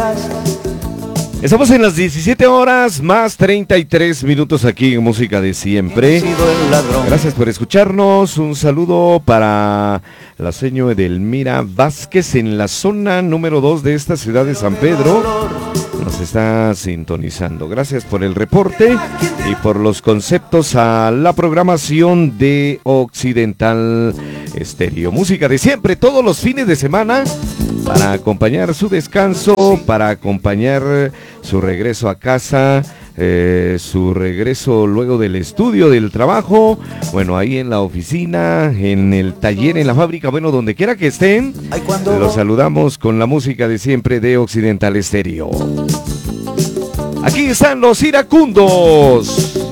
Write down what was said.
Estamos en las 17 horas más 33 minutos aquí en Música de Siempre. Gracias por escucharnos. Un saludo para la señora Edelmira Vázquez en la zona número 2 de esta ciudad de San Pedro. Nos está sintonizando. Gracias por el reporte y por los conceptos a la programación de Occidental Estéreo. Música de Siempre todos los fines de semana para acompañar su descanso, para acompañar su regreso a casa, su regreso luego del estudio, del trabajo, bueno, ahí en la oficina, en el taller, en la fábrica, bueno, donde quiera que estén, los saludamos con la música de siempre de Occidental Estéreo. Aquí están los iracundos.